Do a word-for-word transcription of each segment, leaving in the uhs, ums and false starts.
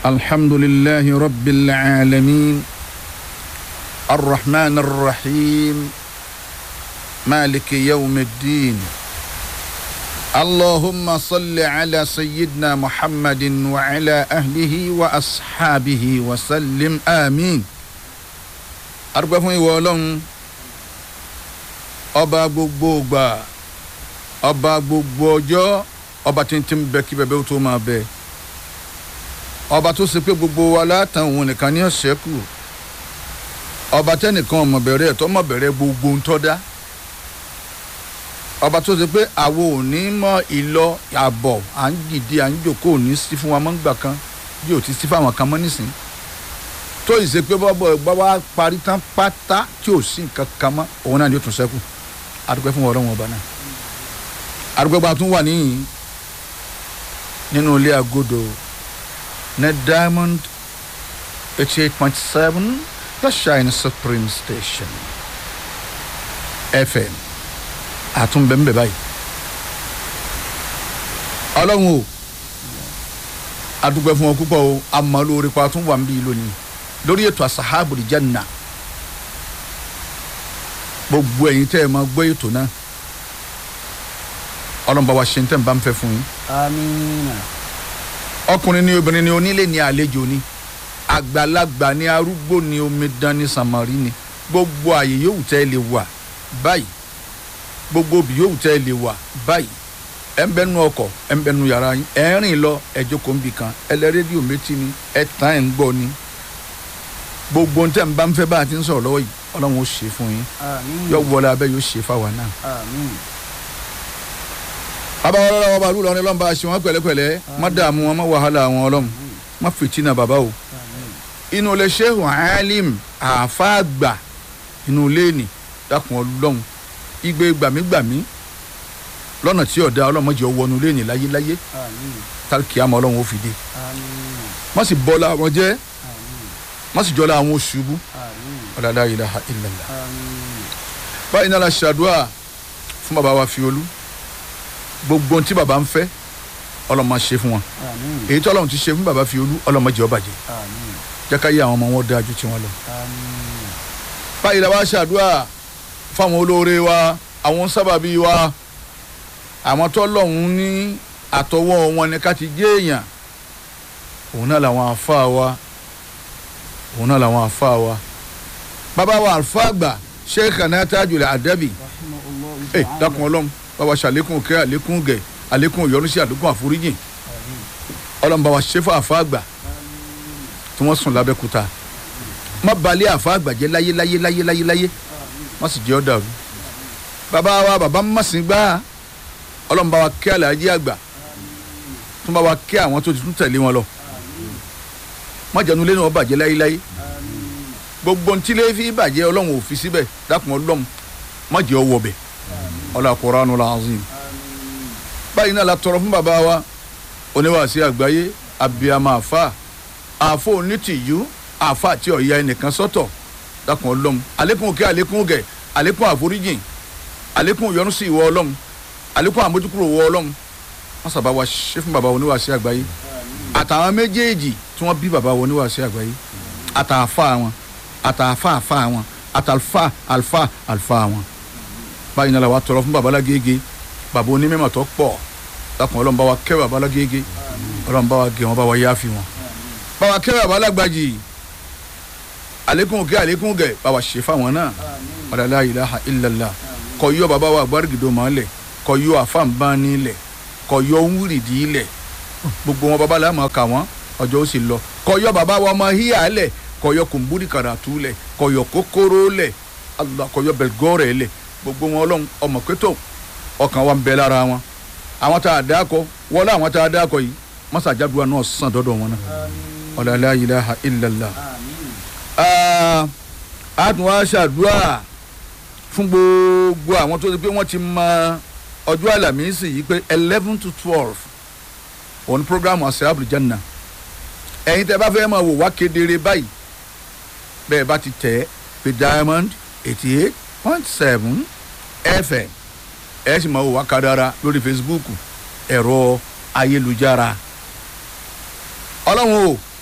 الحمد لله رب العالمين الرحمن الرحيم مالك يوم الدين اللهم صل على سيدنا محمد وعلى أهله وأصحابه وسلم آمين. arúgbó fún ìwọ Ọlọ́run ọba gbogbo ìgbà ọba gbogbo ọjọ́ ọba tí ń tí ń bẹ kí bẹbẹ ó tó máa bẹ ọba tó ṣe pé gbogbo wa látàn òun nìkan ní ọ̀sẹ̀ kù ọba tẹ́nìkan ọmọ bẹ̀rẹ̀ tó mọ̀ bẹ̀rẹ̀ gbogbo ń tọ́ dá ọba tó ṣe pé àwo ò ní mọ ìlọ àbọ̀ à ń gidi à ń jòkó ò ní sí fún wa mọ́ ńgbà kan bí ò ti sí fáwọn kan mọ́ nísìn tó yìí ṣe pé bọ́bọ̀ bá wá parí tán pátá tí ò sí nǹkan kan mọ́ òun náà ni ó tún ṣẹ́kù adúpẹ́ fún Ọlọ́run ọba náà adúpẹ́ bá tún wà níyìn nínú ilé agodo ní Diamond eighty eight point seven the Shine Supreme Station F M àtúnbẹ̀mbẹ̀ báyìí Ọlọ́run o adúpẹ́ fún ọ púpọ̀ o àmọ́ lórí pa tún wà ń bí lónìí lórí ètò Asahabul Janna gbogbo ẹ̀yin tẹ́ ẹ máa gbọ́ ètò náà Ọlọ́run bá wa ṣe ń tẹ́ ń bá ń fẹ́ fún yín. Àmín. ọkùnrin ni obìnrin ni onílé ni àlejò ni àgbàlagbà ni arúgbó ni omidan ni sàmárì ni gbogbo àyè yòówù tẹ́ ẹ lè wà báyìí gbogbo òbí yòówù tẹ́ ẹ lè wà báyìí ẹ ń bẹnu ọkọ̀ ẹ ń bẹnu yàrá yín ẹ ń rìn lọ ẹ jókòó ń bì kan ẹ lẹ rédíò méjì ni ẹ tán ẹ ń gbọ́ ni gbogbo ohun tẹ́ ń bá ń fẹ́ bá a ti ń sọ̀rọ̀ lọ́wọ́ yìí Ọlọ́run ó ṣe fún yín yóò wọlé abẹ́ yóò ṣe fáwa náà. bàbá wọn lọ́wọ́ bá lùlọ ní Ọlọ́run bá a ṣe wọn pẹ̀lẹ́pẹ̀lẹ́ má dààmú wọn má wàhálà wọn Ọlọ́run má fìtínà bàbá o. inú ilé Sheikh Alim àfáàgbà inú ilé ni dákun Ọlọ́run igbe gbàmígbàmí lọ́nà tí ọ̀dà ọlọ́mọdé ọwọ́nu ilé ni láyéláyé tálkì àmọ́ Ọlọ́run ó fi dé má sì bọ́lá wọn jẹ́ má sì jọlá àwọn oṣùbù la ilaha illallah. báyìí náà la ṣàdúrà fún bàbá wa Fiolú gbogbo ohun tí bàbá ń fẹ́ Ọlọ́run máa ṣe fún wọn èyí tí Ọlọ́run ti ṣe fún bàbá Fiolú Ọlọ́run má jẹ́ ó bàjẹ́ jẹ́ ká yé àwọn ọmọ wọn dáa ju tiwọn lọ. báyìí la wá ṣàdúrà fáwọn olóore wa àwọn sábàbí wa àwọn tó lọ́hùn ní àtọwọ́ wọn ni ká ti jẹ́ èèyàn òun náà làwọn àfáà wa òun náà làwọn àfáà wa bàbá wa àlùfáà àgbà Sheikh Tajul Adabi ẹ dákun Ọlọ́run bàbá ṣàlékún kẹ́ àlékún gẹ̀ àlékún ìyọ́núsí àlékún àforíjìn Ọlọ́run bàbá ṣẹ́fà àfáà àgbà tí wọ́n sùn lábẹ́kúta má balẹ̀ àfáà àgbà jẹ́ láyé láyé láyé láyé láyé má sì jẹ́ ọ́ dàrú bàbá wa bàbá mọ̀sìn gbá Ọlọ́run bá wa kẹ́ Àlàájì àgbà tún bá wa kẹ́ àwọn tó ti tún tẹ̀lé wọn lọ má jẹ́nu lẹ́nu wọn bàjẹ́ láyé láyé gbogbo ntí lè fi bàjẹ́ Ọlọ́run ò fi síbẹ̀ dákun Ọlọ́run má jẹ́ ọwọ́ bẹ̀ ọlá Qur'anul Azim. báyìí náà la tọrọ fún bàbá wa oníwàásí àgbáyé abiyama àfa àfọ onítìyú àfa àti ọ̀ya ẹnìkan sọ́tọ̀ dákun Ọlọ́run àlékún kẹ́ àlékún gẹ̀ àlékún àforíjìn àlékún ìyọ́núsí ìwọ Ọlọ́run àlékún àmójúkúrò ìwọ Ọlọ́run wọ́n sábà wá ṣe fún bàbá oníwàásí àgbáyé àtàwọn méjèèjì tí wọ́n bí bàbá oníwàásí àgbáyé àtàfà wọn àtàfà àfà wọn àtàlfà àlfà àlfà wọn. báyìí náà la wá tọrọ fún bàbá Lágége bàbá onímọ̀ tó pọ̀ dákun Ọlọ́run bá wa kẹ́ bàbá Lágége Ọlọ́run bá wa gẹ̀ wọ́n bá wa yáfi wọn. bá wa kẹ́ bàbá Lágbàjì àlékún kẹ́ àlékún gẹ̀ bá wa ṣe fáwọn náà wàlá la ilaha illallah kọ yọ bàbá wa Àgbárígìdó máa lẹ̀ kọ yọ àfàǹbáni lẹ̀ kọ yọ wúrìdì lẹ̀ gbogbo wọn bàbá làá kà wọ́n ọjọ́ ó sì lọ kọ yọ bàbá wa ọmọ híyà lẹ̀ kọ yọ kùnbúrì kàràtú lẹ̀ kọ yọ kókóró lẹ̀ Allah kọ yọ bẹ̀gọ́rẹ̀ lẹ̀ gbogbo wọn Ọlọ́run ọmọ pẹ́tọ́ ọkàn wa ń bẹ lára wọn àwọn tá a dá kọ wọlé àwọn tá a dá kọ yìí mọ́sàjáduwa náà sàn dọ́dọ̀ wọn náà wala la ilaha illallah. a tún wá ṣàdúrà fún gbogbo àwọn tó ti pé wọ́n ti mọ ọjọ́ Àlàmísì yìí pé eleven to twelve òun program Asahabul Janna ẹ̀yin tẹ́ bá fẹ́ máa wò wá kedere báyìí bẹ́ẹ̀ bá ti tẹ̀ pé Diamond eighty eight point seven F M ẹ sì máa wò wá kadara lórí Facebook ẹ̀rọ ayélujára Ọlọ́run o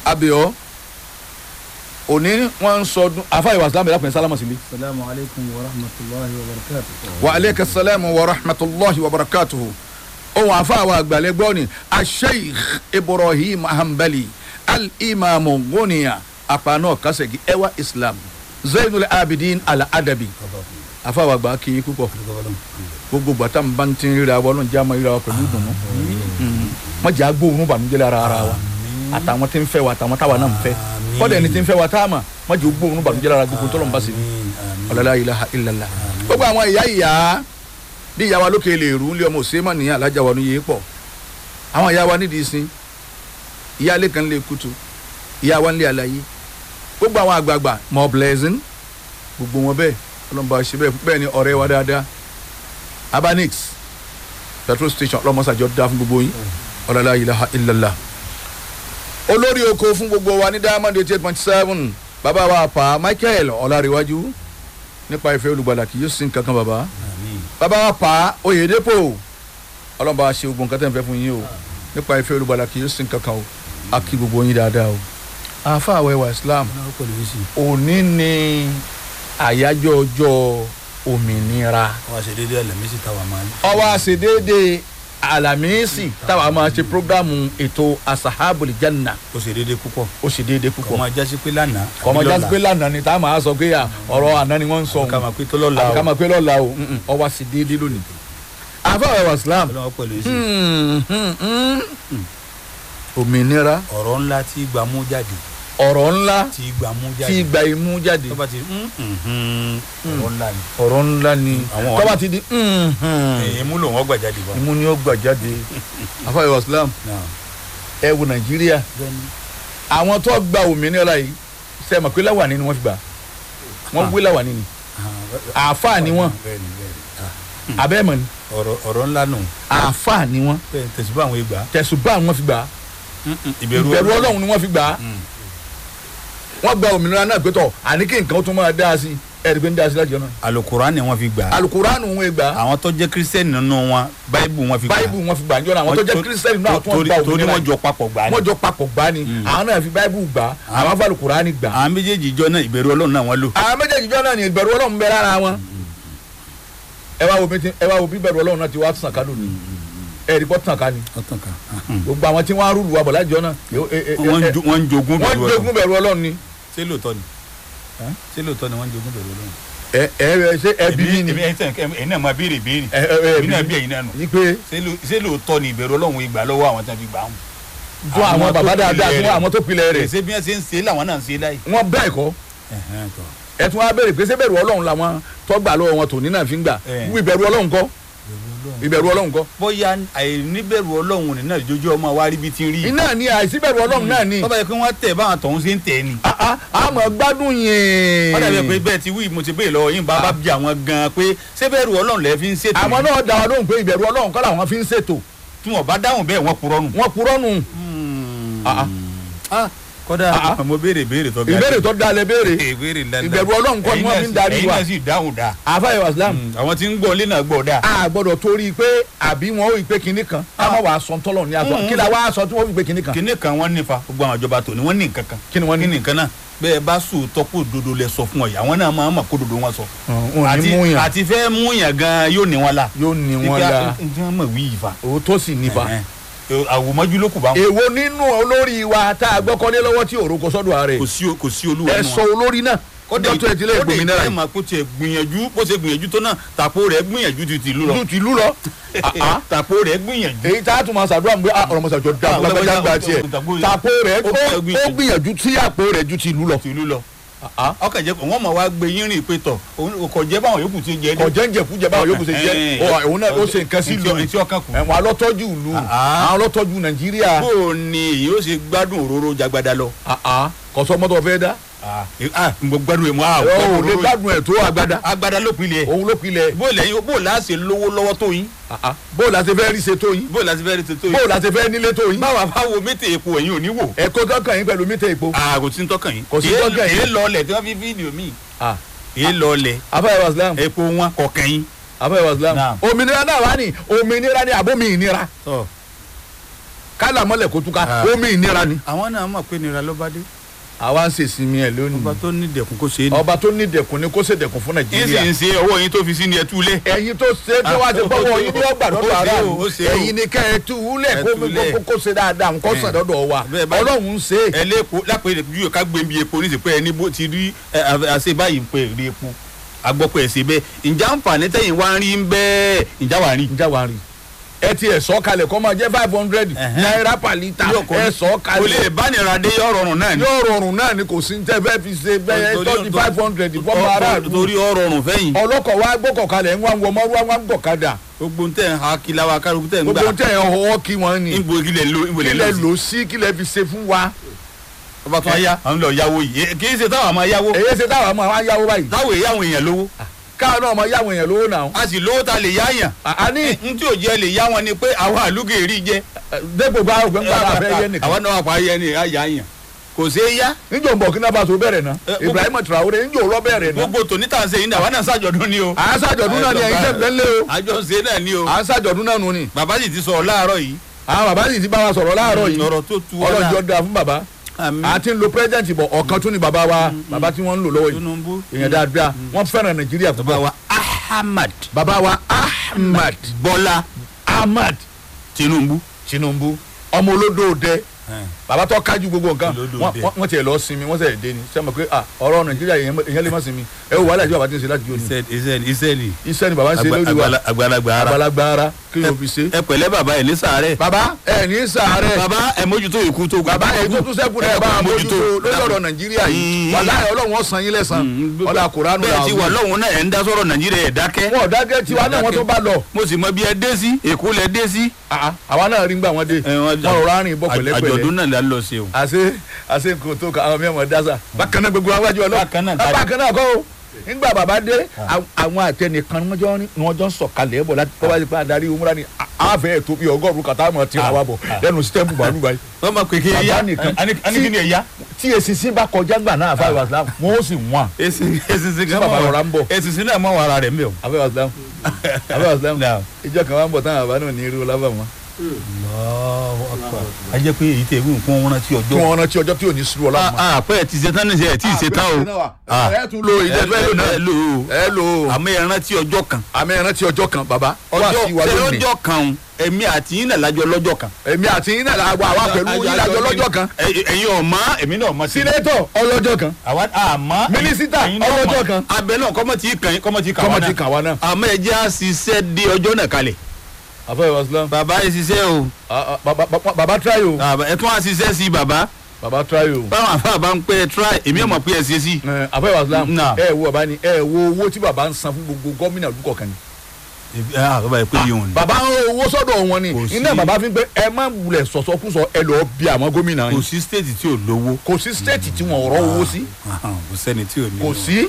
abiyọ òní wọn ń sọdún àfáà ìwà islam ẹ̀dá sálámà síbi. salaamu alaykum wa rahmatulahi wa barakatuhu. wa aleyka salaamu wa rahmatulahi wa barakatuhu. ohun àfáà wa àgbàlẹ̀ gbọ́ ni asheikh ibrahim hanbali al-imamu goniya apanu kasegi ẹwà islam zainul abidin al-adabi. àfáà wa àgbà kì í púpọ̀ gbogbo gbàtà ń bá ń tí ń ríra wọn náà jẹ́ àmọ́ ríra wa pẹ̀lú ìdùnnú. wọ́n jẹ́ agbóhùn bànújẹ́ lára ara wa àtàwọn tí ń fẹ́ wa àtàwọn táwa náà ń fẹ́ kọ́dà ẹni tí ń fẹ́ wa táàmà wọ́n jẹ́ agbóhùn bànújẹ́ lára gbogbo tó lọ́n bá sí ni ọ̀làlá ilaha illallah. gbogbo àwọn ìyá ìyá bí ìyá wa lókè lè rú ilé ọmọ òsèémà ní alájà wa ní yé pọ̀ àwọn ìyá wa nídìí sin ìyá alẹ́ kan lè kutu ìyá wa nílé àlàyé gbogbo àwọn àgbààgbà more blessing gbogbo wọn bẹ́ẹ̀ ọlọ́mọba ṣe bẹ́ẹ̀ bẹ́ẹ̀ ni ọ̀rẹ́ wa dáadáa abanix petrol station ọlọ́mọsàjọ́ dá fún gbogbo yín ọ̀làlá ilaha illallah. olórí oko fún gbogbo wa ní diamond eighty eight point seven bàbá wa pa michael ọ̀làríwájú nípa ìfẹ́ olùgbàlà kì yóò sin kankan bàbá bàbá wa pa oyèdèpò ọlọ́mọba ṣe gbogbo nǹkan tẹ̀ ń fẹ́ fún yín o nípa ìfẹ́ olùgbàlà kì yóò sin kankan o a kí gbogbo yín dáadáa o. àáfàá wẹwà islam òní ni àyájọ́ ọjọ́ òmìnira. ọwọ́ àṣedéédé alamisi táwa máa ń. ọwọ́ àṣedéédé alamisi táwa máa ṣe programu ètò asahabul janna. ó ṣe déédé púpọ̀. ó ṣe déédé púpọ̀. kọ́mọ jásí pé lánàá. kọ́mọ jásí pé lánàá ni táwọn máa sọ pé ọ̀rọ̀ àná ni wọ́n ń sọ. kàmá pé tó lọ́la o. kàmá pé lọ́la o ọwọ́ àṣedéédé lónìí. àfáà wa islam. òmìnira. ọ̀rọ̀ ńlá tí gbàmú jáde. ọ̀rọ̀ ńlá tí gbàmú jáde. tí gbà imú jáde. tọ́ba ti ọ̀rọ̀ ńlá ni. ọ̀rọ̀ ńlá ni tọ́ba ti di. imú lòun ọgbà jáde bá. imú ni ó gbà jáde. àfáà wa islam. ẹ wo nàìjíríà àwọn tó gba òmìnira yìí ṣe mọ̀ pé láwàní ni wọ́n fi gbà wọ́n gbé láwàní ni àáfàá ni wọ́n abẹ́ẹ̀mọ̀ ni ọ̀rọ̀ ńlá nù. àáfàá ni wọ́n tẹ̀sùbá àwọn ìgbà. tẹ̀sùbá wọ́n fi gbà ìbẹ̀rù ọlọ́run ni wọ́n fi gbà wọ́n gba òmìnira náà pẹ́tọ̀ àní kí nǹkan tún máa dá sí ẹ̀rí pé ń dá sí láti ọ̀nà. alukurani wọ́n fi gbà. alukurani wọ́n gbà. àwọn tó jẹ́ kírísítẹ́nì nínú wọn báíbù wọ́n fi gbà. báíbù wọ́n fi gbà njọ́ náà àwọn tó jẹ́ kírísítẹ́nì náà tó ń gba òmìnira. torí wọ́n jọ papọ̀ gbà ni. wọ́n jọ papọ̀ gbà ni àwọn náà fi báíbù gbà àwọn fa alukurani gbà. àwọn méjèèjì jọ náà ìbẹ̀rù ọlọ́run náà wọ́n lò. àwọn méjèèjì jọ náà ni ìbẹ̀rù ọlọ́run bẹ lára wọn. ẹ wá wo bí ẹ wá wo bí ìbẹ̀rù ọlọ́run náà ti wá sàn ká lónìí ẹ rí bọ́ tàn ká ni. gbogbo àwọn tí wọ́n á rúlu wa bọ̀ lájọ náà. wọ́n ń jogún bẹ̀rù ọlọ́run ni. ṣé lóòótọ́ ni ṣé lóòótọ́ ni wọ́n ń jogún bẹ̀rù ọlọ́run. ẹ ẹ ṣe ẹbí ni. ẹ̀yin náà máa béèrè béèrè. ẹbí náà bí ẹ̀yin náà nù. ṣé lóòótọ́ ni ìbẹ̀rù ọlọ́run ìgbà lọ́wọ́ àwọn tí wọ́n fi gbà wọn. fún àwọn bàbá dáadáa fún àwọn tó pilẹ̀ rẹ̀. ṣé bí wọ́n ṣe ń ṣe làwọn náà ń ṣe láì. wọ́n bẹ́ẹ̀ kọ́ ẹ tún wá béèrè pé ṣé bẹ̀rù ọlọ́run làwọn tó gbà lọ́wọ́ wọn tòní náà fi ń gbà wí ìbẹ̀rù ọlọ́run kọ́ ìbẹ̀rù ọlọ́run kọ́. bóyá àìníbẹ̀rù ọlọ́run nínú ìjójú ọmọ wa rí bí ti rí. iná ni àìsíbẹ̀rù ọlọ́run náà ni. tọ́ba yẹ kí wọ́n tẹ̀ báwọn tọ̀hún ṣe ń tẹ̀ ni. àmọ́ gbádùn yẹn. wọ́n dàbí pé bẹ́ẹ̀ ti wí mo ti béèrè lọ́wọ́ yín bá bá bí àwọn gan-an pé ṣé bẹ̀rù ọlọ́run lẹ́ fi ń ṣètò. àmọ́ náà dá wa lóhùn pé ìbẹ̀rù ọlọ́run kọ́ làwọn fi ń ṣètò. tí wọ́n bá dáhùn bẹ́ẹ̀ wọ́n purọ́ nù. wọ́n purọ́ nù. kódà mo béèrè béèrè tó ga. ìbéèrè tó da lẹ béèrè. ìbẹ̀rù ọlọ́run kọ́ ni wọ́n fi ń darí wa. ẹ̀yin náà sì dáhùn dá. àfáà ìwà islam. àwọn tí ń gbọ́ ilé náà gbọ́ dá. a gbọ́dọ̀ torí pé àbí wọn ò ì pé kinní kan ká má wàá sọ tọ́lọ̀ ní aṣọ kí la wàá sọ tí wọ́n fi pé kinní kan. kinní kan wọ́n nífa gbogbo àwọn ìjọba tòní wọ́n ní nǹkan kan. kí ni wọ́n ní nǹkan náà bẹ́ẹ̀ bá sòótọ́ kó dodo lẹ sọ fún ọ yà wọ́n náà máa mọ̀ kó dodo wọn sọ. àti fẹ́ múyàn gan yóò ní wọn la. yóò ní wọn la. ǹjẹ́ wọ́n mọ̀ wí yìí fa. òótọ́ sì ní fa. àwòmọ́jú ló kù bá wọn. èwo nínú olórí wa tá a gbọ́kọ́lé lọ́wọ́ tí òru kò sọ́dọ̀ rẹ̀. kò sí kò sí olúwa náà. ẹ sọ olórí náà. kódà tó ẹ ti lé gbòmìnira yìí. kódà ìtẹ́ kó tiẹ̀ gbìyànjú bó ṣe gbìyànjú tó náà tàpó rẹ̀ gbìyànjú ju tìlú lọ. ju tìlú lọ. tàpó rẹ̀ gbìyànjú. èyí tá a tún máa ṣàdúrà pé ọ̀rọ̀ mọ̀ṣájọ́ dá lágbájá gbà tiẹ̀. tàpó rẹ̀ ó gbìyànjú tí àpò rẹ̀ ju tìlú lọ. tìlú lọ ọkàn jẹ wọn mọ wá gbé yín rìn pé tọ kò jẹ báwọn yòókù ti jẹ. kò jẹ́ ń jẹ̀kú jẹ báwọn yòókù ti jẹ òun náà ó ṣe nǹkan sí ìlú àwọn alọ́tọ́jú ìlú àwọn alọ́tọ́jú nàìjíríà. bó o ní èyí ó ṣe gbádùn òróró jagbada lọ. kò sọ mọ́tò fẹ́ dá. mo gbádùn ẹ̀ mọ́ àwọn òróró. o lè gbádùn ẹ̀ tó agbada. agbada ló pilẹ̀. òun ló pilẹ̀. bó lẹ́yìn bó la ṣe lówó lọ́wọ́ tó yín. bó la ṣe fẹ́ rí ṣe tó yín. bó la ṣe fẹ́ rí ṣe tó yín. bó la ṣe fẹ́ nílé tó yín. báwa bá wo mítè epo ẹ̀yin ò ní wò. ẹ̀kọ́ tọ́kàn yín pẹ̀lú mítè epo. kò sí tọ́kàn yín. kò sí tọ́kàn yín. èé lọlẹ̀ tí wọ́n fi fídíò míì. èé lọlẹ̀. afẹ́ waslam. epo wọn kọ̀ọ̀kan yín. afẹ́ waslam. òmìnira náà wà ní òmìnira ní àbómi ìnira. kálà mọ́lẹ̀ kó túká omi ìnira ni. àwọn náà mọ̀ pé nira ló bá dé. àwa ń ṣe sinmi ẹ lónìí. ọba tó ní dẹkùn kó ṣe é ní. ọba tó ní dẹkùn ni kó ṣe dẹkùn fún nàìjíríà. yín sì ń ṣe owó yín tó fi sí ni ẹ túlẹ̀. ẹ̀yin tó ṣe tó wá ṣe gbọ́wọ́ yín ní ọgbà lọ́dọ̀ ara ẹ̀yin ni kẹ́ ẹ tú wúlẹ̀ kó ṣe dáadáa nǹkan sàn lọ́dọ̀ wa ọlọ́run ń ṣe. ẹ lé epo lápẹ́ ju ká gbé bí epo ní ìsìnkú ẹ ní bó ti rí àṣẹ báyìí ń pè rí epo agbọ́pọ̀ ẹ̀ ṣe bẹ́ẹ̀ ǹjẹ́ àǹfààní tẹ̀yìn wá ń rí ń bẹ́ẹ̀ ǹjẹ́ wà ń rí. ǹjẹ́ wà ń rí ẹ ti ẹ̀ sọ kalẹ̀ kọ́ máa jẹ́ five hundred naira per litre ẹ sọ kalẹ̀. kò lè bá nira dé yóò rọrùn náà ni. yóò rọrùn náà ni kò sí tẹ fẹ́ fi ṣe bẹ́ẹ̀ tọ́jú five hundred fọ́mọ aráàlú. torí ó rọrùn fẹ́yìn. ọlọ́kọ̀ wa gbọ́kọ̀ kalẹ̀ ń wá ń wọ mọ́rú wa ń gbọ̀kadà. gbogbo tẹ ń ha kila wa kárùkù tẹ ń gbà. gbogbo tẹ ń họwọ́ kí wọ́n ni. ibo kílẹ̀ lò ibo lẹ̀ lò sí kílẹ̀ fi ṣe fún wa. ọba tó yá àwọn lọ yáwó yìí kì í ṣe táwọn máa yáwó. èyí ṣe táwọn máa yáwó báyìí. táwọn èèyàn èèyàn lówó káwọn náà máa yáwọn èèyàn lówó náà. a sì lówó ta lè yá yàn. a ní. n tí ò jẹ́ lè yá wọn ni pé àwọn àlùkè rí jẹ. dépò bá ògbẹ́ ń gbàdá abẹ́ yẹn nìkan. àwọn náà wà pa yẹn ni a yá yàn. kò sí yá. níjọ́ Burkina Faso bẹ̀rẹ̀ náà Ibrahim Traoré níjọ́ lọ bẹ̀rẹ̀ náà. gbogbo tòní tà ń ṣe yín náà àwọn náà ṣàjọ̀dún ni o. à ń ṣàjọ̀dún náà ni ẹ̀yin tẹ̀ fẹ́ lé o. àjọ ṣe náà ni o. à ń ṣàjọ̀dún náà nù ni. bàbá sì ti sọ̀rọ̀ láàárọ̀ yìí. àwọn bàbá sì ti bá wa sọ̀rọ̀ láàárọ̀ yìí. ọ̀rọ̀ tó tu ọ́ la. ọlọ́jọ́ da fún bàbá. a ti ń lo president bọ̀ ọ̀kan tún ni bàbá wa bàbá tí wọ́n ń lò lọ́wọ́ yìí. èèyàn dáadáa wọ́n fẹ́ràn Nàìjíríà púpọ̀. bàbá wa Ahmad. bàbá wa Ahmad. Bọ́lá Ahmad. Tinubu. Tinubu ọmọ olódò dẹ bàbá tó kájú gbogbo nǹkan wọ́n tiẹ̀ lọ sinmi wọ́n sẹ̀ dé ni sẹ́mi pé ọ̀rọ̀ Nàìjíríà èèyàn lè má sinmi ẹ wò wàhálà ìjọba bàbá tí ń ṣe láti jó ni. Israeli Israeli. Israeli bàbá ń ṣe lórí wa àgbàlagbà ara àgbàlagbà ara kí ló fi ṣe. ẹ pẹ̀lẹ́ bàbá ẹ ní sàárẹ̀. bàbá ẹ ní sàárẹ̀. bàbá ẹ mójútó ikú tó. bàbá ẹ tó tún sẹ́kù náà bá a mójútó lórí ọ̀rọ̀ Nàìjíríà yìí wàláhì Ọlọ́run ó san yín lẹ́san ọ̀là Kùránù bẹ́ẹ̀ ti wà lọ́hùn náà ẹ̀ ń dá sọ̀rọ̀ Nàìjíríà ẹ̀ dákẹ́. wọn ò dákẹ́ tiwa náà wọ́n tó bá lọ. mo sì mọ bí ẹ dé sí Èkó lẹ dé sí. àwa náà rí gbà wọn dé wọn rọra rìn bọ pẹ̀lẹ́pẹ̀lẹ́. àjọ̀dún náà la lọ sí o. àṣe àṣe nǹkan tó ka àwọn mẹ́wọ̀n dáṣà bákan náà gbogbo àwọn àjọ ọlọ́run bákan náà kọ́ o nígbà bàbá dé àwọn àtẹnìkan ni wọ́n jọ ń sọ̀kalẹ̀ ẹ̀ bọ̀ láti kọ́ wáyé pé adarí umra ni àfẹ́ ètò bíi ọgọ́rùn-ún kàtà mọ̀ tí wàá bọ̀ lẹ́nu sítẹ́mù bàálù báyìí. wọ́n máa pè kí ẹ̀yà anigini ẹ̀yà. tí esisi bá kọjá gbà náà àfẹ́ wàsílám wọ́n ó sì wọ́n. esisi kan máa wàrà ń bọ̀ esisi náà máa wàrà rẹ̀ mbẹ́ o. àfẹ́ wàsílám àfẹ́ wàsílám ìjọ kan wà ń bọ̀ táwọn àbá náà ní irú lábà wọn. a jẹ́ pé èyí tẹ̀ wí nǹkan wọn rántí ọjọ́. kí wọ́n rántí ọjọ́ tí ò ní sùúrù ọlọ́run. a pẹ́ ẹ ti ṣe tán ní ṣe ẹ tí ì ṣe tán o. ẹ tún lo ìjẹ́ fẹ́ lò náà. ẹ lò ó ẹ lò ó. àmọ́ ẹ rántí ọjọ́ kan. àmọ́ ẹ rántí ọjọ́ kan bàbá. ọjọ́ ọjọ́ kan èmi àti yín náà lájọ lọ́jọ́ kan. èmi àti yín náà lájọ àwa pẹ̀lú yín lájọ lọ́jọ́ kan. ẹ̀yin ọ̀ma èmi náà ọ̀ma sí. sínétọ̀ ọlọ́jọ́ kan. àwa àmọ́. mínísítà ọlọ́jọ́ kan. abẹ náà kọ́mọ tí kàn yín kọ́mọ tí kàn wá náà. kọ́mọ tí kàn wá náà. àmọ́ ẹ jẹ́ àṣìṣe dé ọjọ́ náà kalẹ̀. àfẹ́ wàsílám. bàbá ẹ ṣiṣẹ́ o. bàbá try o. ẹ tún àṣìṣe sí bàbá. bàbá try o. báwọn àfa bá ń pẹ́ try èmi ò mọ̀ pé ẹ ṣe sí. àfẹ́ wàsílám ẹ wo bàbá ni ẹ wo owó tí bàbá ń san fún gbogbo gómìnà olùkọ́ kan ni. bàbá yẹ pé yóò ní. bàbá ń owó sọ́dọ̀ wọn ni iná bàbá fi ń pé ẹ má wulẹ̀ sọ̀sọ́kúsọ ẹ lọ́ọ́ bí àwọn gómìnà yìí. kò sí stéètì tí ò lówó. kò sí stéètì tí wọn ọ̀rọ̀ owó sí. kò sẹ́ni tí ò ní. kò sí.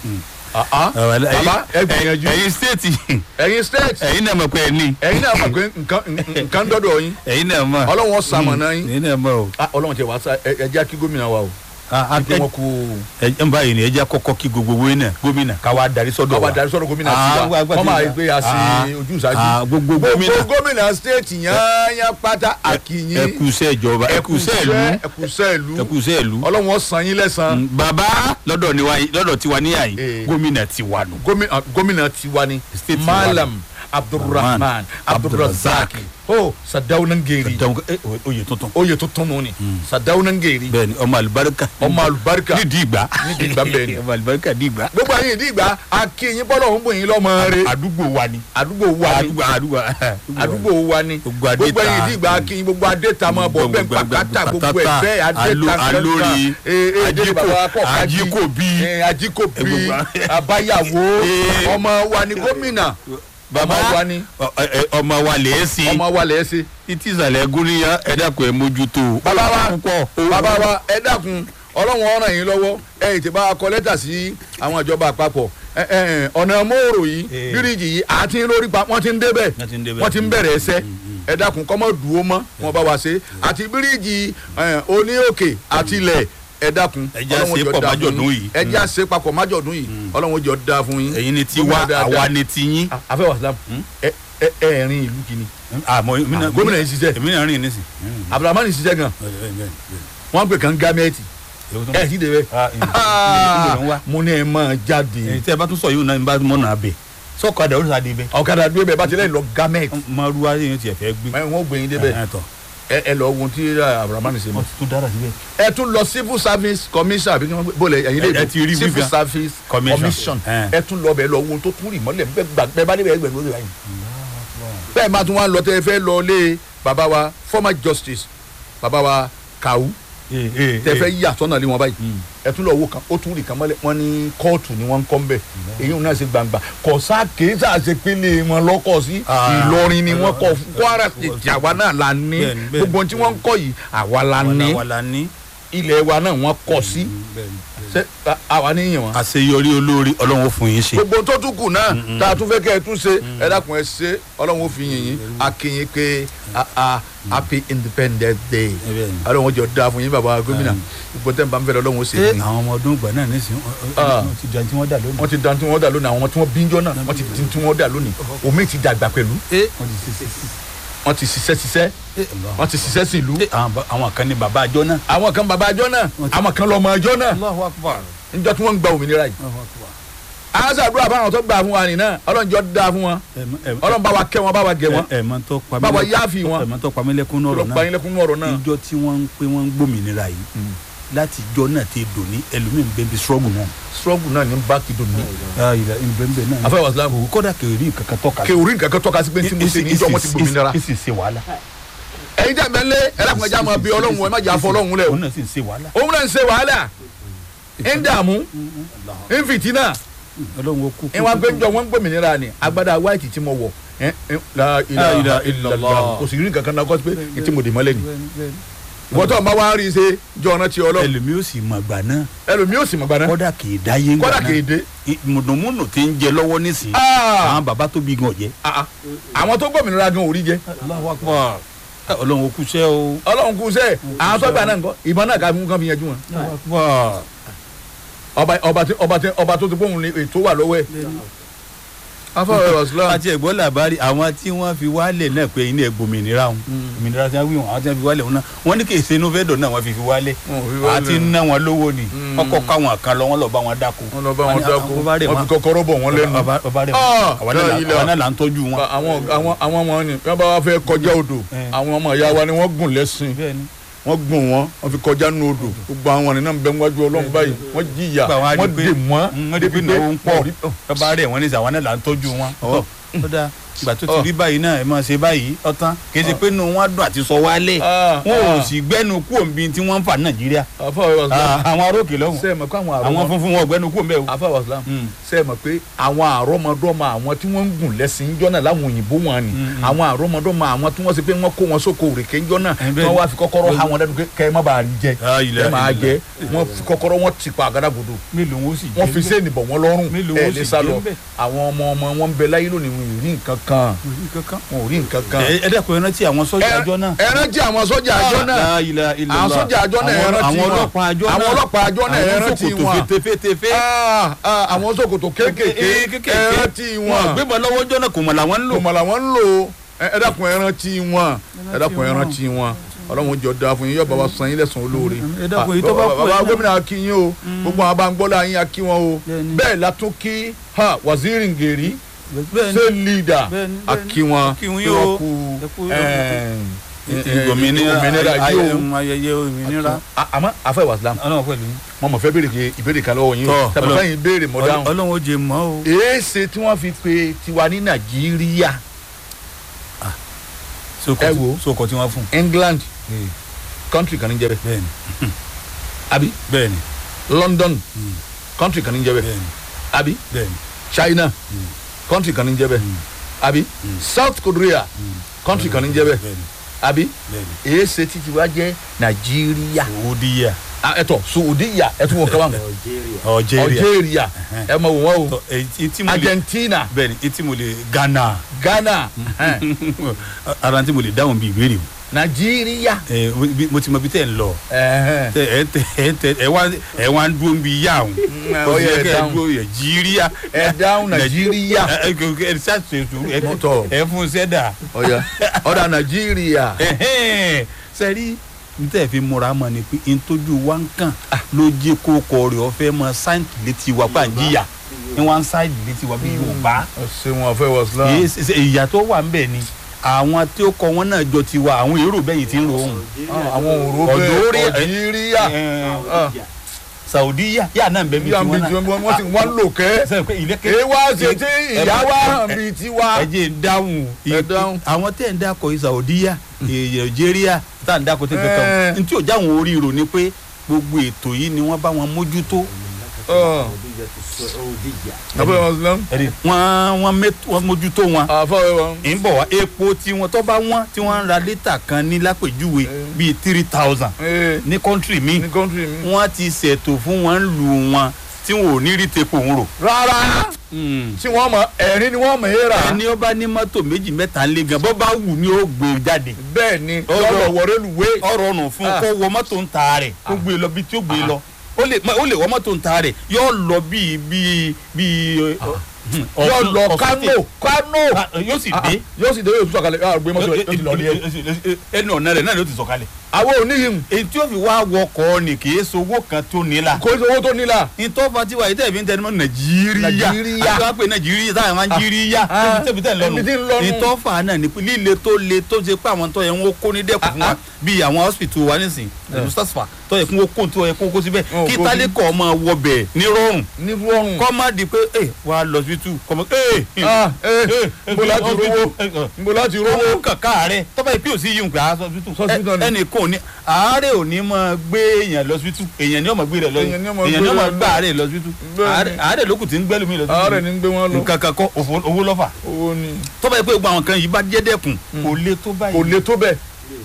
bàbá ẹ gbìyànjú. ẹ̀yin stéètì. ẹ̀yin stéètì. ẹ̀yin náà mọ̀ pé ẹ ní. ẹ̀yin náà mọ̀ pé nǹkan dọ́dọ̀ yín. ẹ̀yin náà mọ̀. ọlọ́run ṣamọ̀nà yín. ẹ̀yin náà mọ̀ o. ọlọ́run tẹ wá sá ẹ jẹ́ kí gómìnà wa o. kí wọ́n kú. ẹ ń báyìí ni ẹ jẹ́ kọ́kọ́ kí gbogbo wé náà gómìnà káwa darí sọ́dọ̀ wa. káwa darí sọ́dọ̀ gómìnà tiwa wọ́n máa gbé ya sí ojú ìsájú. gbogbo gómìnà gbogbo gómìnà stéètì yányán pátá àkìyìn. ẹkùsẹ́ ìjọba ẹkùsẹ́ ìlú ẹkùsẹ́ ìlú ẹkùsẹ́ ìlú. ọlọ́run ó san yín lẹ́san. bàbá lọ́dọ̀ tiwa níyà yìí gómìnà tiwa nù. gómìnà tiwa ni Malam Abdulrahman Abdulrazak o Sadaunan Geri. oyè tuntun. oyè tuntun nù ni Sadaunan Geri. bẹ́ẹ̀ni ọmọ alibarika. ọmọ alibarika. ní dìgbà. ní dìgbà bẹ́ẹ̀ni. ọmọ alibarika dìgbà. gbogbo àyìn dìgbà akínyìn bọ́lọ̀ ń bò yín lọ́mọ rẹ. àdúgbò wa ni. àdúgbò wa ni. àdúgbò àdúgbò wa ni. gbogbo àyìn dìgbà akínyìn gbogbo adéta máa bọ̀ bẹ́ẹ̀ pàkátà gbogbo ẹ̀fẹ́ adéta alórí ajíkòbí ajíkòbí abáyàwó ọmọ wa ni gómìnà. bàbá wa ni ọmọ wa lè é sí. ọmọ wa lè é sí. títí ìsàlẹ̀ gúnríyá ẹ dákun ẹ mójútó. bàbá wa bàbá wa ẹ dákun ọlọ́run ó ràn yín lọ́wọ́ ẹ ti bá a kọ lẹ́tà sí àwọn ìjọba àpapọ̀ ọ̀nà mòrò yìí bíríìjì yìí àti lórí pa wọ́n ti ń débẹ̀ wọ́n ti ń bẹ̀rẹ̀ ẹsẹ̀ ẹ dákun kọ́mọ́ dùn ó mọ́ wọn bá wa ṣe àti bíríìjì oní òkè àti ilẹ̀ ẹ dákun ọlọ́run jọ da fún yín ẹ jẹ́ àṣẹ papọ̀ májọ̀dún yìí ọlọ́run jọ da fún yín. ẹ̀yin ni tiwa àwa ni tiyín. afẹ́ wàsílám ẹ ẹ rìn ìlú kìíní. àmọ́ gómìnà yìí ṣiṣẹ́. èmi náà rìn nísìn. Abdulrahman ṣiṣẹ́ gan. wọ́n pè kàn gámẹ́ẹ̀tì. ẹ ti débẹ̀. mo ní ẹ máa jáde. tẹ́ ẹ bá tún sọ yìí náà bá mọ̀ náà bẹ̀ sọ́kadà ó sáré bẹ̀. ọ̀kadà dúró bẹ́ẹ̀ bá ti lẹ́yìn lọ gámẹ́ẹ̀tì. maruwa yẹn tiẹ̀ fẹ́ gbé. wọ́n gbé yín débẹ̀. ẹ lọ wo tí Abdulrahman ṣe mọ́. tún dára síbẹ̀. ẹ tún lọ civil service commission àbí bọ́ọ̀lù ẹ̀yin lè dùn civil service commission ẹ tún lọ bẹ̀ lọ wo tó tún rì mọ́lẹ̀ bẹ́ẹ̀ bá débẹ̀ ẹgbẹ̀rún lórí ayé. bẹ́ẹ̀ máa tún wá lọ tẹ́ fẹ́ lọ lé bàbá wa former justice bàbá wa Kawu tẹ́ fẹ́ yà sọ́nà lé wọn báyìí ẹ tún lọ wo kan ó tún rì kan mọ́lẹ̀ wọn ní kóòtù ni wọ́n ń kọ́ ń bẹ̀ èyí náà ṣe gbangba kọ̀ọ̀sá kéésà ṣe pélé wọn lọ́kọ̀ sí Ìlọrin ni wọ́n kọ́ Kwara State àwa náà la ní gbogbo tí wọ́n ń kọ́ yìí àwa la ní ilẹ̀ wa náà wọ́n kọ́ sí ṣé àwa níyìn wọn. àṣeyọrí olórí Ọlọ́run ó fún yín ṣe. gbogbo tó tún kù náà tá a tún fẹ́ kẹ́ ẹ tún ṣe ẹ dákun ẹ ṣe Ọlọ́run ó fi yìn yín akínyìn pé happy independence day Ọlọ́run ó jọ dáa fún yín bàbá gómìnà gbogbo tẹ́ ń bá ń fẹ́ Ọlọ́run ó ṣe fún yín. àwọn ọmọ ọdún ìgbà náà nísìnyí wọ́n ti dantí wọ́n dà lónìí. wọ́n ti dantí wọ́n dà lónìí àwọn tí wọ́n bíjọ́ náà wọ́n ti dantí wọ́n dà lónìí omi ti dàgbà pẹ̀lú. wọ́n ti ṣiṣẹ́ ṣiṣẹ́ wọ́n ti ṣiṣẹ́ sí ìlú. àwọn kan ní bàbá àjọ náà. àwọn kan bàbá àjọ náà àwọn kan lọ́mọ àjọ náà. Allahu Akbar. níjọ́ tí wọ́n ń gba òmìnira yìí. àwọn sàdúrà fáwọn tó gbà fún wa nìyẹn Ọlọ́run jọ dáa fún wọn Ọlọ́run bá wa kẹ́ wọn bá wa gẹ̀ wọn bá wa yáàfin wọn. ẹ̀mọ́ tó pamílẹ́kún ọ̀rọ̀ náà ìjọ tí wọ́n ń pé wọ́n ń gbòmìnira yìí láti jọ náà ti dùn ní ẹlòmíín bẹ́ẹ̀ bí struggle náà. struggle náà ní báàkì dùn ní. ìbẹ̀ǹbẹ̀ náà. afẹ́ wàsílám. kódà kèrí nǹkan kan tọ́ka. kèrí nǹkan kan tọ́ka sí pé tí mo ṣe ní ìjọ wọn ti gbòmìnira. ìsì ṣe wàhálà. ẹ̀yin jẹ́ mẹ́lẹ́ ẹ̀rọ ẹja máa bí Ọlọ́run ẹ má jà fọ Ọlọ́run lẹ̀ o. òun náà sì ń ṣe wàhálà. òun náà ń ṣe wàhálà. ń dààmú. ń fìtínà. Ọlọ́run ó kú. ẹ wá gbé jọ wọn gbòmìnira ni agbádá white tí mo wọ̀ la ilaha illallah kò sì rí nǹkan kan náà kọ́ sí pé ètí mo dì mọ́lẹ̀ ni wọ́tọ̀ máa wá rí i ṣe jọ ọ̀nà tí Ọlọ́run. ẹlòmíì ò sì mọ̀ gbà náà. ẹlòmíì ò sì mọ̀ gbà náà. kọ́dà kì í dá yé ńgbà náà. kọ́dà kì í dé. mùdùnmùnù ti ń jẹ lọ́wọ́ nísìnyí. àwọn bàbá tó bí gan jẹ. àwọn tó gbòmìnira gan ò rí jẹ. Allahu Akbar. Ọlọ́run ó kú sẹ́ o. Ọlọ́run kú sẹ́ àwọn tó gbà náà nǹkan ìbọn náà ká mú kán fi yanjú wọn. ọba ọba tí ọba tí ọba tó ti bóun ní ètò wà lọ́wọ́ ẹ̀. afọwọ́ ọ̀sùlọ́. àti ẹ̀gbọ́n làbárí àwọn tí wọ́n fi wálẹ̀ náà pé iná ẹ̀gbọ́mìnira wọn òmìnira tí wọ́n wí wọn àwọn tí wọ́n fi wálẹ̀ wọn náà wọ́n ní kì í ṣe inú fẹ́dọ̀ náà wọ́n fi fi wálẹ̀ àti ná wọn lówó ni wọ́n kọ́ káwọn kan lọ wọ́n lọ bá wọn dáko. wọ́n lọ bá wọn dáko wọ́n fi kọ́kọ́rọ́ bọ̀ wọ́n lẹ́nu. àwọn náà là ń tọ́jú wọn. àwọn àwọn ọmọ ni wọ́n bá wá fẹ́ kọjá odò àwọn ọmọ ìyá wa ni wọ́n gùn lẹ́sìn wọ́n gùn wọ́n wọ́n fi kọjá nínú odò gbogbo àwọn ènìyàn bẹ wájú Ọlọ́run báyìí wọ́n jìyà wọ́n dè wọ́n débi náà ń pọ̀ bàbá rẹ̀ wọ́n ní sàwọn náà là ń tọ́jú wọn. ọ̀dà ìgbà tó ti rí báyìí náà ẹ máa ṣe báyìí ọ̀tán kì í ṣe pé inú wọn dùn àti sọ wálé wọn ò sì gbẹ́nu kú òǹbí tí wọ́n ń fà Nàìjíríà àwọn arókè lọ́hùn àwọn funfun wọn ò gbẹ́nu kú òǹbẹ́ o. afáwọ̀ islam ṣe é mọ̀ pé àwọn àrọ́mọdọ́mọ àwọn tí wọ́n ń gùn lẹ́sìn ńjọ́ náà láwọn òyìnbó wọn ni àwọn àrọ́mọdọ́mọ àwọn tí wọ́n ṣe pé wọ́n kó wọn sóko òrèké ńjọ́ náà wọ́n wá fi kọ́kọ́rọ́ há wọn lẹ́nu kẹ́ ẹ má bàa jẹ ẹ máa jẹ wọ́n fi kọ́kọ́rọ́ wọn ti pa àgádágodo wọ́n fi sẹ́ẹ̀nì bọ̀ wọ́n lọ́rùn ẹ̀ lè sá lọ àwọn ọmọ ọmọ wọn ń bẹ láyé lónìí wọn ò rí nǹkan kan wọn ò rí nǹkan kan. ẹ dẹ́kun ẹran tí àwọn sọ́jà àjọ náà. ẹran tí àwọn sọ́jà àjọ náà àwọn sọ́jà àjọ náà ẹran tí wọn àwọn ọlọ́pàá àjọ náà ẹran tí wọn àwọn ṣòkòtò kéékèèké ẹran tí wọn. gbẹ̀bọ̀ lọ́wọ́ jọ́nà kò mọ̀ làwọn ń lò. kò mọ̀ làwọn ń lò ẹ dẹ́kun ẹran tí wọn ẹ dẹ́kun ẹran tí wọn Ọlọ́run jọ da fún yín yóò bá wa san yín lẹ́san olóore. bàbá gómìnà akínyìn o gbogbo àwọn abáńgbọ́lá yín akí wọn o bẹ́ẹ̀ la tún kí waziri ngeri ṣe leader akí wọn kí wọ́n kú òmìnira yóò ayẹyẹ òmìnira. àmọ́ afẹ́ wàsílám mo mọ̀ fẹ́ béèrè ìbéèrè kan lọ́wọ́ yín o tẹ̀mọ̀ fẹ́ yín béèrè mọ̀ dáhùn. Ọlọ́run ó jẹ mọ́ o. èéṣe tí wọ́n fi pe tiwa ní Nàìjíríà. ẹ wo sókò tí wọ́n fún. England country kan ní jẹ́ bẹ́ẹ̀. bẹ́ẹ̀ni. àbí. bẹ́ẹ̀ni. London country kan ní jẹ́ bẹ́ẹ̀. bẹ́ẹ̀ni. àbí. bẹ́ẹ̀ni. China country kan ní jẹ́ bẹ́ẹ̀. àbí. South Korea country kan ní jẹ́ bẹ́ẹ̀. àbí. èyí ṣe títí wá jẹ́ Nàìjíríà. Saudiya. ẹtọ Saudiya ẹtù wọn kaba mọ. Algeria. Algeria ẹ ma wò wọn o. Argentina. bẹ́ẹ̀ni etí mo lè Ghana. Ghana. ara tí mo lè dáhùn bí ìbéèrè o. nàìjíríà. ẹ mo ti mọ bí tẹ ń lọ Ẹ̀hẹ́n. ẹ ẹ ẹ ẹ ẹ wá ẹ wá ń dúró bí yá òun ó yẹ ẹ dáhùn. dúró yẹ jíríà ẹ dáhùn nàìjíríà. ẹ ẹ ẹ ṣàṣẹ ẹ Mọ́tò. ẹ fún sẹdà ọ̀yà ọ̀dà nàìjíríà. sẹ́rí n tẹ́ fi múra mọ́ ni pé n tójú wa ń kàn ló jẹ́ kó kọ rẹ̀ ọ̀fẹ́ mọ sáǹtì létí wa pa njíyà ni wọ́n ń sáǹtì létí wa bí Yorùbá ṣé wọn fẹ́ wọ Islam. ìyà tó wà ń bẹ̀ ni àwọn tí ó kọ wọn náà jọ ti wa àwọn èrò bẹ́yìn tí ń ro ohun àwọn òró bẹ́ẹ̀ nàìjíríà. Saudiya yà náà bẹ́ẹ̀ bí bí tiwọn àmì náà wọ́n ti wọ́n lò kẹ́. sẹ́yìn pé ilé èyí wá ṣe tí ìyá wa hàn bíi tiwa. ẹ jẹ́ ń dáhùn Ẹ dáhùn. àwọn tẹ̀ ń dákọ̀ Saudiya Nàìjíríà tá à ń dákọ̀ tẹ̀ kankan Ẹ. n tí ò jáwọn orí rò ni pé gbogbo ètò yìí ni wọ́n bá wọn mójútó àbẹ̀ wọn Islam. wọ́n wọ́n mẹ́t- wọ́n mójútó wọn àfọwẹ́ wọn. ń bọ̀ wá epo tí wọ́n tó bá wọ́n tí wọ́n ń ra lítà kan ní lápèjúwe bíi three thousand ee ní kọ́ńtírì míì ní kọ́ńtírì mi. wọ́n ti ṣètò fún wọn lù wọn tí wọn ò ní rí tepo ń rò. rárá tí wọ́n mọ ẹ̀rín ni wọ́n mọ̀ ẹ́ rà. ẹni ó bá ní mọ́tò méjì mẹ́ta lé gan bó bá wù ní ó gbé jáde. bẹ́ẹ̀ ni Ọ̀rọ̀- lọ́dọ̀ wọlé lùwé. ọ̀rọ̀ ọ̀nà fún Ah. kó wọ mọ́tò ń ta rẹ̀ kó gbé lọ bí tí ó gbé lọ ó lè ó lè wọ mọ́tò ń ta rẹ̀ yóò lọ bíi bíi bíi. yóò lọ Kánò Kánò. yóò sì dé. yóò sì dé yóò tún sọ̀kalẹ̀ yóò gbé mọ́tò yóò ti lọ ní ẹ. ẹnu ọ̀nà rẹ̀ náà ló ti sọ̀kalẹ̀. àwọn oníyìn èyí tí ó fi wá wọkọ̀ ni kì í sowó kan tó nílà. kò sí owó tó nílà. ìtọ́fà tí wà yìí tẹ̀ fi ń tẹnumọ́ nàìjíríà Nàìjíríà. àti wàá pè nàìjíríà táwọn máa ń jíríà Ah. tẹ̀bi tẹ̀ Ibi tí ń lọ́nu lọ́nu. ìtọ́fà náà ni pé líle tó le tó ṣe pé àwọn tó yẹ wọn kó ní dẹ́kun fún wa Ah. bíi àwọn hospital wa nísìn mustapha tó yẹ kó wọn kó tó yẹ kó kó síbẹ̀ Wọn ò kí kó tálíkọ̀ ọmọ wọbẹ̀ ní rọrùn ní fúọrùn. kọ́ má di pé ẹ wà á lọ hospital kọ́ mọ́ ẹ Ah, eh, nbo láti rówó nbo láti rówó. owó kàkà rẹ tọ́ba ìpín òsì yìí ń pè á Hospital ni. ẹnì kan ò ní àárẹ̀ ò ní máa gbé èèyàn lọ hospital èèyàn ni ó máa gbé rẹ̀ lọ Èèyàn ni ó máa èèyàn ni ó gbé máa rẹ̀ gbá lọ. àárẹ̀ lọ hospital Bẹ́ẹ̀ ni. Àárẹ̀- àárẹ̀ lókùn tí ń gbẹ́lú mi lọ àárẹ̀ ní ń gbé wọn lọ. nǹkan kan kọ́ òfò- owó lọ́fà owó ni. tọ́ba ìpín gbogbo àwọn kan yìí bá jẹ́ dẹ́kun kò le tó kò báyìí lè tó bẹ́ẹ̀.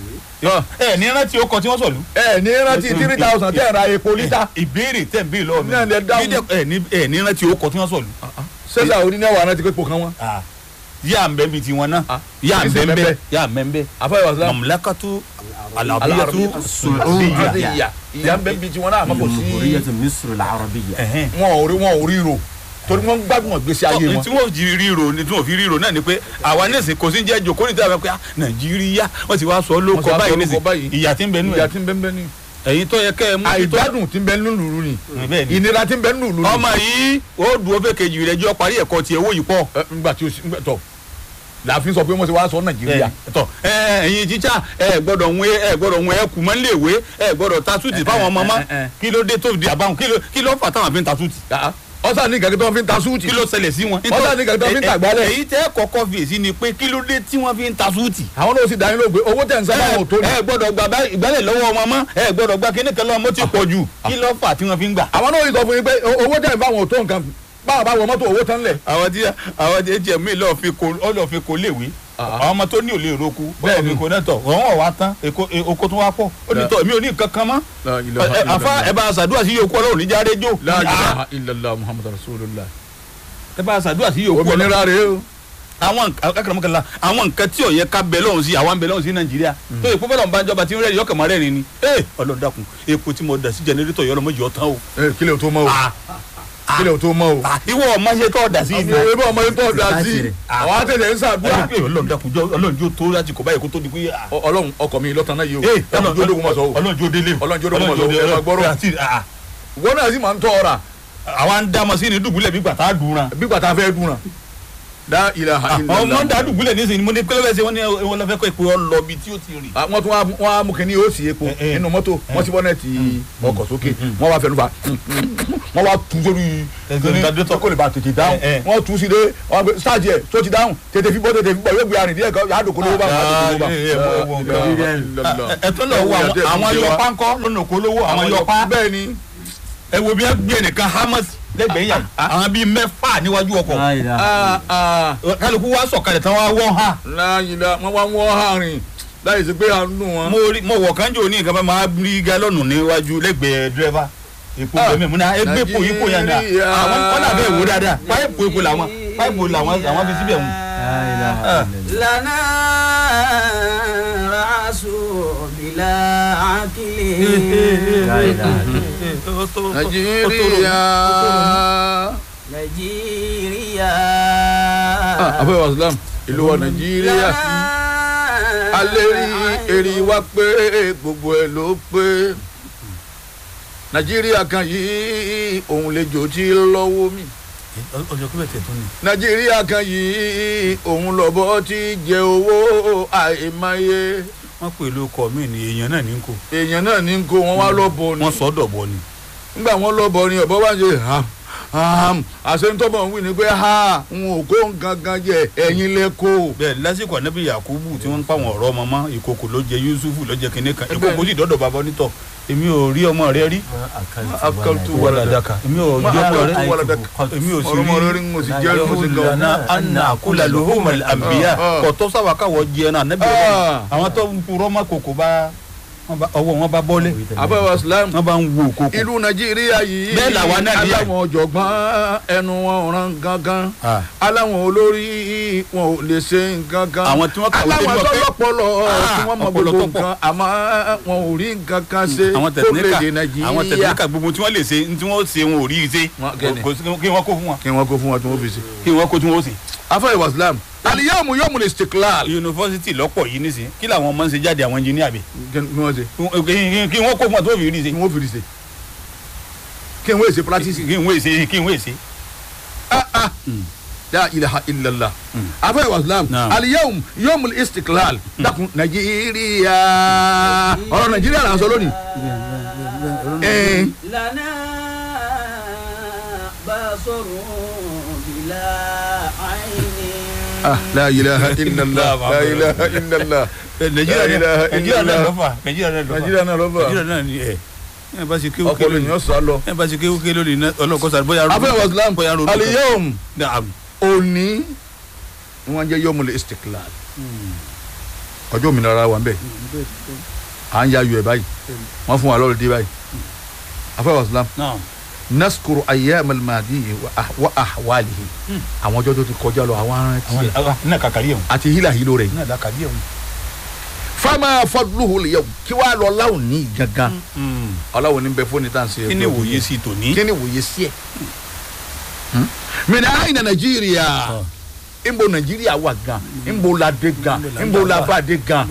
ẹ ní rántí ó kọ tí wọ́n sọ̀lú. ẹ ní rántí three thousand tẹ́ ẹ̀ ra epo lítà. ìbéèrè tẹ̀ ń béèrè lọ́wọ́ mi Ní àlẹ́ dáhùn. Bí dẹ́- ẹ ní- ẹ ní rántí ó kọ tí wọ́n sọ̀lú. sẹ́sà onínáwó àná ti pé epo kan wọn. Ah. yà ń bẹ́ bi tiwọn náà Ah. yà ń Kí sì bẹ́ bẹ́ bẹ́ bẹ́? yà ń bẹ́ bẹ́ àfọwọ́ Islam. mamlakatu alabiyatu saudiya. ìyá ìyá ń bẹ bí tiwọn náà àmọ́ kò sí. جمهورية مصر العربية. Ẹ̀hẹ́n. wọn ò rí wọn ò rí ro torí wọn gbádùn ìgbésí ayé Tí wọn. wọ́n fi ríro ni tí wọ́n fi ríro náà ni pé àwa nísìn kò sí jẹ́ jòkó níta àwọn pé ah, Nàìjíríà wọ́n ti wá sọ Wọ́n ti lóko wá sọ báyìí lóko nísìn báyìí. ìyà tí ń bẹ nú ìyá ẹ̀ tí ń bẹ ń bẹ ní. ẹ̀yin tó yẹ kẹ́ ẹ mú àìgbádùn tí ń bẹ nínú ìlú ni. bẹ́ẹ̀ ni ìnira tí ń bẹ nínú ìlú ni. ọmọ yìí ó dùn ó fẹ́ kejì rẹ̀ jọ parí ẹ̀kọ́ tiẹ̀ owó yìí pọ̀. Ẹ, ńgbà tí o sì ńgbà tọ làáfin sọ pé wọn ti wá sọ Nàìjíríà. tọ ẹ ẹ̀yin tíṣà ẹ gbọ́dọ̀ ń wé ẹ gbọ́dọ̀ ń wé ẹ kù mọ́ nílé ìwé ẹ gbọ́dọ̀ ta súùtì fáwọn ọmọ mọ́ ẹ, ẹ, ẹ. kí ló dé tó di àbáwọn kí ló kí ló fà táwọn fi ń ta súùtì ọsàn ní gàgé tó fi ń ta súùtì. kí ló ṣẹlẹ̀ sí wọn. Ọ̀sán ní kẹ̀kẹ́ tó fi ń Ẹ- ẹ- tàgbálẹ̀. èyí tẹ́ kọ́kọ́ fi èsì ni pé kí ló dé tí wọ́n fi ń ta súùtì. àwọn náà sì dá yín lóògbé owó tẹ̀ ń sábà wọn ò tó ní. ẹ gbọ́dọ̀ gba bá- ìgbálẹ̀ lọ́wọ́ ọmọ mọ́ ẹ gbọ́dọ̀ gba kíní kan lọ́wọ́ mo ti pọ̀ jù kí ló fà tí wọ́n fi ń gbà. àwọn náà yìí sọ fún yín pé o- owó tẹ̀ ń bá wọn ò tó nǹkan báwa bá wọ mọ́tò owó tán lẹ̀. àwọn tí àwọn tí etí ẹ̀mí lọ́ọ́ fi kó ọlọ́ọ̀ fi kó léwe àwọn ọmọ tó ní ò lè roku bọ́ọ̀ Bẹ́ẹ̀ni. fi kó nẹ́tọ̀ wọ́n wọ̀ wá tán èkó e- oko tó wá pọ̀ ó ní tọ́ mi ò ní nǹkan kan mọ́ Ẹ- ẹ, àfa ẹ bá a ṣàdúrà sí yòókù ọlọ́run níjà rédíò la ilaha illallah muhammadu rasulullah. ẹ bá a ṣàdúrà sí yòókù ọlọ́run òmìnira rèé o. àwọn akẹ́kọ̀ọ́ àwọn nǹkan tí ó yẹ ká bẹ lọ́hùn sí àwọn ń bẹ lọ́hùn sí nàìjíríà tó èpo bẹ́ẹ̀ lọ́n bá ń jọba tí ń rẹ́rìn yọkàn máa rẹ́rìn ni ee ọlọ́run dákun epo tí mo dà sí jẹnẹrétọ̀ yọ lọ́mọ yọ tán o. ẹ kílẹ̀ o tó mọ́ o Ah, kílẹ̀ o tó mọ́ o. ah, ìwọ ọmọ ṣe tọ́ dà sí àwọn ibi. ewé ọmọ yìí tó da sí àwọn àtẹ̀lẹ̀ ń sàdúrà. ọlọ́run dákun jọ ọlọ́run jó tó láti kọ́ báyìí kó tó di pé. ah, Ọ- ọlọ́run ọkọ̀ mi lọ́tàn náà yìí o. ee ọlọ́run jó lógun mọ̀ sọ o. ọlọ́run jó délé Ọlọ́run jó délé mọ̀ sọ o. ẹ máa gbọ́rọ̀. àti- ah, wọ́n náà sì máa ń tọ́ ọ rà àwa ń dá masínì dùbúlẹ̀ bí gbàtà dùnra. bí gbàtà fẹ́ dùn rà. la ilaha illallah. ọmọ ń dá dùbúlẹ̀ nísìnyí mo ní pé lọ́wọ́ ẹsẹ̀ wọn ní wọn lọ́fẹ́ kọ́ epo ọlọ́ bí tí ó ti rìn. Ah, wọ́n tún wá wọ́n á mú kínní ó sì epo Eh, eh. nínú mọ́tò wọ́n sì bọ́nẹ̀tì ọkọ̀ sókè wọ́n wá fẹnu fa wọ́n wá tu sórí Radiator. kó lè ba tètè dáhùn Eh, eh. wọ́n tu sí dé wọ́n gbé sáàjì ẹ̀ tó ti dáhùn tètè fi bọ́ tètè fi bọ́ yóò gbé arìn díẹ̀ kan yàá dòkó lówó bá wọn á dòkó lówó bá. ẹ tó lọ wo àwọn àwọn yọpá ńkọ́ lọ́nà òkú lówó àwọn yọpá bẹ́ẹ̀ ni ẹ wo bí wọn gbé ẹnìkan hamas lẹ́gbẹ̀ẹ́ yà àwọn bíi mẹ́fà níwájú ọkọ̀ لا إله ah, ah, kálukú wá sọ̀kalẹ̀ tán wá wọ́n ha láyìnlá wọ́n wá wọ́n hàrìn láì sí pé àánú wọn. mo rí mo wọ̀ kánjò ní nǹkan bá máa rí gálọ́ọ̀nù níwájú lẹ́gbẹ̀ẹ́ dírẹ́fà epo Ah, gbẹmí mu náà ẹgbẹ́ epo yìí kò yàn dà Nàìjíríà. àwọn kọ́lá bẹ́ẹ̀ wò dáadáa páìpù epo làwọn páìpù làwọn àwọn fi síbẹ̀ wọn. لا إله إلا الله. لنا ba'asu bila akili. nàìjíríà. nàìjíríà. àbẹ̀wò islam ìlú wa nàìjíríà. alẹ́ rí èrè wa pé gbogbo ẹ̀ ló pé. nàìjíríà kan yìí òun lè jò tí lọ́wọ́ mi. ọjọ́ kí bẹ́ẹ̀ tẹ̀ tó ni. nàìjíríà kan yìí òun lọ́bọ̀ tí jẹ owó àìmáyé. wọ́n pè lóko mi ni èèyàn náà ní kó. èèyàn náà ní kó wọn wá lọ́bọ̀ ni. wọ́n sọ dọ̀bọ ni. nígbà wọn lọ́bọ̀ ni ọ̀bọ wá ń ṣe ham ham àṣentọ́bọ̀ ń wí ni pé ha n ò kó nǹkan kan jẹ ẹ̀yin lẹ kó. bẹ́ẹ̀ lásìkò ànábì yakubu tí wọ́n ń pa àwọn ọ̀rọ̀ ọmọ mọ́ ìkòkò ló jẹ yusufu ló jẹ kinní kan ìkòkò sì dọ́dọ̀ bàbá onítọ̀ èmi ò rí ọmọ rẹ rí. akaltu waladaka èmi ò rí ọmọ rẹ èmi ò sì rí ọmọ rẹ ń sì jẹ́ ló sì gan. lana anna akula luhumal anbiya kọ̀tọ́ sábà káwọ́ jẹ náà ànábì àwọn tó ń purọ́ mọ́ kòkò bá ọwọ́ wọn bá bọ́lẹ̀. àbẹ̀wò islam wọ́n bá ń wo kókó. ìlú nàìjíríà yìí bẹ́ẹ̀ làwa náà ní ẹ̀. aláwọn ọ̀jọ̀gbọ́n ẹnu wọn ràn gangan aláwọn olórí wọn ò lè ṣe nǹkan kan àwọn tí wọ́n kàwé dé aláwọn lọ pé tọ́lọ́pọ̀lọ́ tí wọ́n mọ gbogbo nǹkan àmọ́ wọn ò rí nǹkan kan ṣe tó lè dé nàìjíríà. àwọn tẹ̀síníkà gbogbo tí wọ́n lè ṣe tí wọ́n ṣe wọn ò rí i ṣe kí wọ́n kó fún wọn. kí wọ́n kó fún wọn tí wọ́n fi ṣe. kí wọ́n kó tí wọ́n ṣe. afẹ́ islam aliyamu yomu le stiklal. yunifásitì lọ́pọ̀ yìí nísìnyí kí làwọn ọmọ ń ṣe jáde àwọn engineer bi. kí wọ́n ṣe. kí wọ́n kó fún wọn tó fi rí ṣe. kí wọ́n fi rí ṣe. kí wọ́n ṣe practice. kí wọ́n ṣe kí wọ́n ṣe. ah ah la ilaha illallah. afẹ́ islam aliyamu yomu le stiklal. dákun nàìjíríà ọ̀rọ̀ nàìjíríà là ń sọ lónìí. lana basoro bila aini. ah la ilaha illallah la ilaha illallah. nàìjíríà náà lọ́fà nàìjíríà náà lọ́fà nàìjíríà náà lọ́fà nàìjíríà náà ni ẹ̀ ẹ bá ṣe kéwú ọkọ lè yàn sá lọ. ẹ bá ṣe kéwú kéwú lónìí ọlọ́kọ̀ sáré bóyá. afẹ́ islam aliyom naam. òní wọ́n jẹ́ yomul istiklal ọjọ́ òmìnira wa ń bẹ̀ à ń yayọ̀ ẹ̀ báyìí wọ́n fún wa lọ́rọ̀ dé báyìí afẹ́ islam naam. naskuru ayyam al-madi wa ahwalihi àwọn ọjọ́ tó ti kọjá lọ àwọn arántí àwọn náà kàkàrí ẹ̀wọ̀n. àti hílà hílò rẹ̀ náà dàkàrí ẹ̀wọ̀n. fama fadluhu al-yawm kí wàá lọ láwọn ní gangan ọlọ́wọ́ ní bẹ fóònù tá à ń ṣe. kí ni wòye sí tòní. kí ni wòye sí ẹ̀. mina aina nàìjíríà nbo nàìjíríà wà gan nbo la dé gan nbo la bá dé gan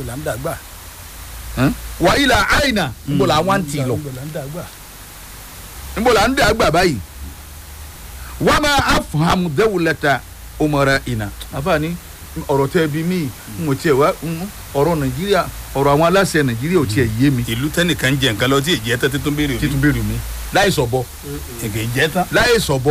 wà ilà aina nbo la wá ń tì lọ nbo la ń dé àgbà báyìí wà má afham dawlata umara ina àfààní ọ̀rọ̀ tẹ́ bí mi mo tiẹ̀ wá ọ̀rọ̀ nàìjíríà ọ̀rọ̀ àwọn aláṣẹ nàìjíríà ò tiẹ̀ yé mi. ìlú tẹnìkan jẹ nǹkan lọ tí èjì ẹtẹ títún béèrè mi. títún béèrè mi láì sọ̀bọ. èkè ìjẹ tán. láì sọ̀bọ.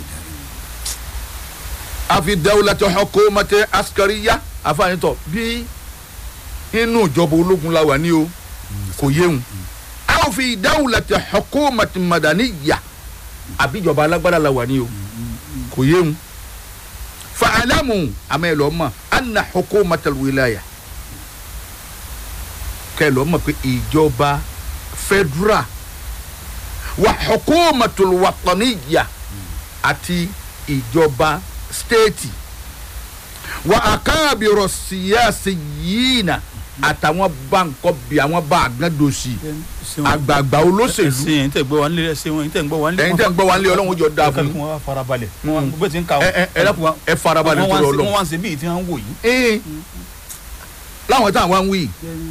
àfi dawlata hukumati askariya àfààní tọ̀ bí inú ìjọba ológun la wà ní o kò yéhun. a fi dawlata hukumati madaniya àbíjọba alágbádá la wà ní o kò yéhun. فاعلموا أما لهم أن حكومة الولاية كلهم إجابة فدرا وحكومة الوطنية أتي إجابة ستيتي وأكابر السياسيين àtàwọn báńkọ bíi àwọn bá àgádòsì àgbààgbà olóṣèlú. ẹ̀yin tẹ́ gbọ́ wa nílé ẹ̀sìn wọn ẹ̀yin tẹ́ gbọ́ wa nílé. ẹ̀yin tẹ́ gbọ́ wa nílé ọlọ́run jọ dáa fún. wọn farabalẹ̀ wọn bó ti ń ka wọn. ẹ farabalẹ̀ tó lọ lọ. wọn wá ń ṣe bíi tí wọn ń wò yìí. ee láwọn táwọn wá ń wí.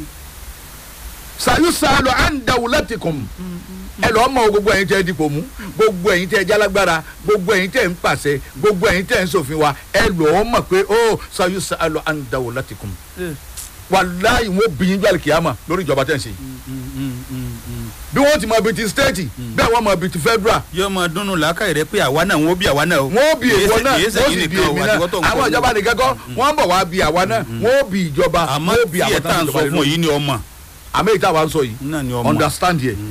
sayusalu an dawlatikum ẹ lọ́ọ́ mọ gbogbo ẹ̀yin tẹ́ dipò mú gbogbo ẹ̀yin tẹ́ jálágbára gbogbo ẹ̀yin tẹ́ ń pàṣẹ gbogbo ẹ̀yin tẹ́ ń ṣòfin wa ẹ lọ́ọ́ mọ̀ pé ó sayusalu an dawlatikum wàláyé wọn bìyín jọ àlìkìyàmà lórí ìjọba tẹ̀ ń ṣe bí wọ́n ti mọ ibi ti stéètì bẹ́ẹ̀ wọ́n mọ ibi ti federal. yóò máa dúnnú làákàyè rẹ pé àwa náà wọ́n bí àwa náà o. wọ́n bí èèwọ̀ náà wọ́n sì bí èmi náà àwọn ìjọba nìkan kọ́ wọ́n bọ̀ wá bí àwa náà wọ́n bí ìjọba wọ́n bí àwọn àmọ́ tí ẹ̀ tá à ń sọ fún yìí ni ọmọ. àmọ́ ìta wa ń sọ yìí understand yẹ.